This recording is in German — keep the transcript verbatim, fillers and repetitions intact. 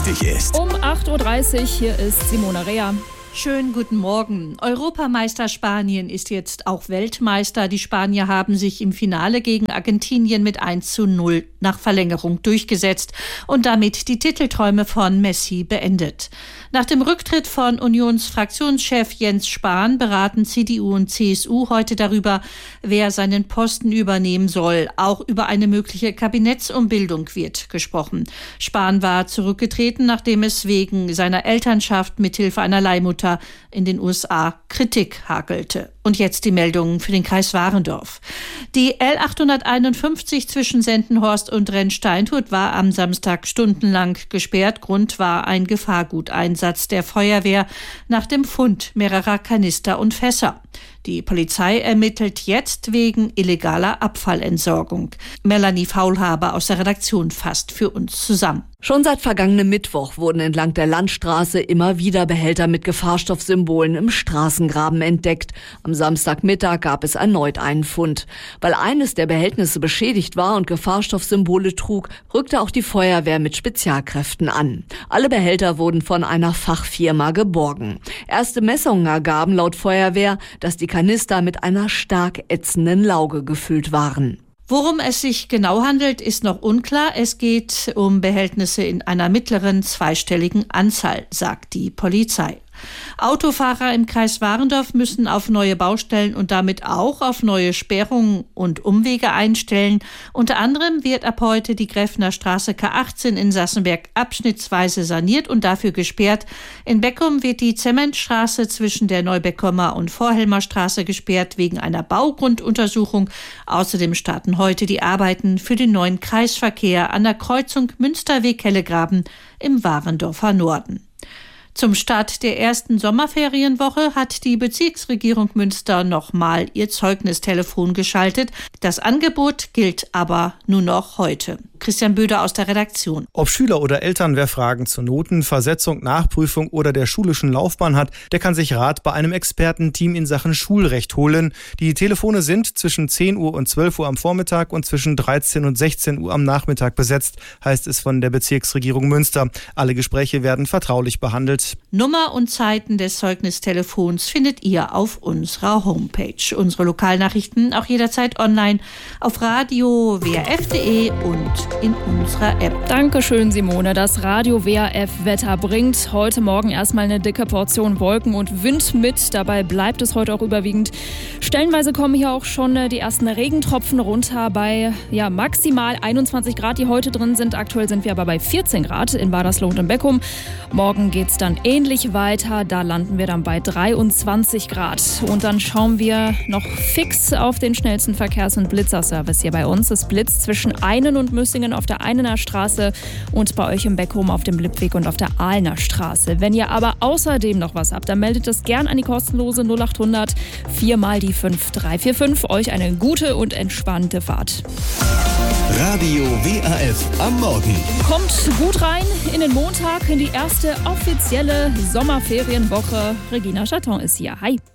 wichtig ist. Um acht Uhr dreißig, hier ist Simona Rea. Schönen guten Morgen. Europameister Spanien ist jetzt auch Weltmeister. Die Spanier haben sich im Finale gegen Argentinien mit eins zu null nach Verlängerung durchgesetzt und damit die Titelträume von Messi beendet. Nach dem Rücktritt von Unionsfraktionschef Jens Spahn beraten C D U und C S U heute darüber, wer seinen Posten übernehmen soll. Auch über eine mögliche Kabinettsumbildung wird gesprochen. Spahn war zurückgetreten, nachdem es wegen seiner Elternschaft mithilfe einer Leihmutter in den U S A Kritik hagelte. Und jetzt die Meldungen für den Kreis Warendorf. Die L achthunderteinundfünfzig zwischen Sendenhorst und Rennsteinhut war am Samstag stundenlang gesperrt. Grund war ein Gefahrguteinsatz der Feuerwehr nach dem Fund mehrerer Kanister und Fässer. Die Polizei ermittelt jetzt wegen illegaler Abfallentsorgung. Melanie Faulhaber aus der Redaktion fasst für uns zusammen. Schon seit vergangenem Mittwoch wurden entlang der Landstraße immer wieder Behälter mit Gefahrstoffsymbolen im Straßengraben entdeckt. Am Samstagmittag gab es erneut einen Fund. Weil eines der Behältnisse beschädigt war und Gefahrstoffsymbole trug, rückte auch die Feuerwehr mit Spezialkräften an. Alle Behälter wurden von einer Fachfirma geborgen. Erste Messungen ergaben laut Feuerwehr, dass die Kanister mit einer stark ätzenden Lauge gefüllt waren. Worum es sich genau handelt, ist noch unklar. Es geht um Behältnisse in einer mittleren zweistelligen Anzahl, sagt die Polizei. Autofahrer im Kreis Warendorf müssen auf neue Baustellen und damit auch auf neue Sperrungen und Umwege einstellen. Unter anderem wird ab heute die Gräfner Straße K achtzehn in Sassenberg abschnittsweise saniert und dafür gesperrt. In Beckum wird die Zementstraße zwischen der Neubeckumer und Vorhelmer Straße gesperrt wegen einer Baugrunduntersuchung. Außerdem starten heute die Arbeiten für den neuen Kreisverkehr an der Kreuzung Münsterweg-Hellegraben im Warendorfer Norden. Zum Start der ersten Sommerferienwoche hat die Bezirksregierung Münster nochmal ihr Zeugnistelefon geschaltet. Das Angebot gilt aber nur noch heute. Christian Böder aus der Redaktion. Ob Schüler oder Eltern, wer Fragen zu Noten, Versetzung, Nachprüfung oder der schulischen Laufbahn hat, der kann sich Rat bei einem Expertenteam in Sachen Schulrecht holen. Die Telefone sind zwischen zehn Uhr und zwölf Uhr am Vormittag und zwischen dreizehn und sechzehn Uhr am Nachmittag besetzt, heißt es von der Bezirksregierung Münster. Alle Gespräche werden vertraulich behandelt. Nummer und Zeiten des Zeugnistelefons findet ihr auf unserer Homepage. Unsere Lokalnachrichten auch jederzeit online auf radio w r f punkt d e und in unserer App. Dankeschön, Simone. Das Radio W R F-Wetter bringt heute Morgen erstmal eine dicke Portion Wolken und Wind mit. Dabei bleibt es heute auch überwiegend. Stellenweise kommen hier auch schon die ersten Regentropfen runter bei ja, maximal einundzwanzig Grad, die heute drin sind. Aktuell sind wir aber bei vierzehn Grad in Badersloh und Beckum. Morgen geht es dann ähnlich weiter. Da landen wir dann bei dreiundzwanzig Grad. Und dann schauen wir noch fix auf den schnellsten Verkehrs- und Blitzerservice hier bei uns. Es blitzt zwischen Einen und Müssingen auf der Einener Straße und bei euch im Beckum auf dem Lippweg und auf der Aalener Straße. Wenn ihr aber außerdem noch was habt, dann meldet es gern an die kostenlose null achthundert vier mal die fünf drei vier fünf. Euch eine gute und entspannte Fahrt. Radio W R F am Morgen. Kommt gut rein in den Montag, in die erste offizielle Sommerferienwoche. Regina Chaton ist hier. Hi.